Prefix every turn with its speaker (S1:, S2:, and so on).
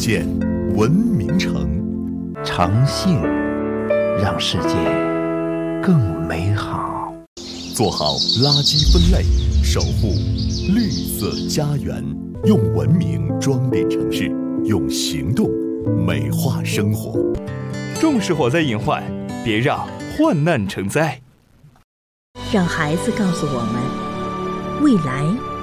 S1: 建文明城，
S2: 诚信让世界更美好。
S1: 做好垃圾分类，守护绿色家园。用文明装点城市，用行动美化生活。
S3: 重视火灾隐患，别让患难成灾。
S4: 让孩子告诉我们，未来